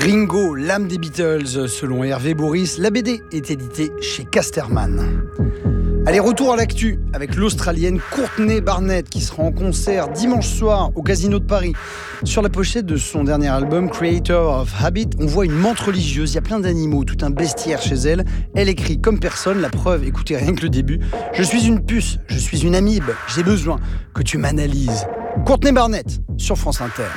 Ringo, l'âme des Beatles, selon Hervé Bourris, la BD est éditée chez Casterman. Allez, retour à l'actu avec l'Australienne Courtney Barnett qui sera en concert dimanche soir au Casino de Paris. Sur la pochette de son dernier album Creator of Habit, on voit une menthe religieuse, il y a plein d'animaux, tout un bestiaire chez elle. Elle écrit comme personne, la preuve, écoutez rien que le début. Je suis une puce, je suis une amibe, j'ai besoin que tu m'analyses. Courtney Barnett sur France Inter.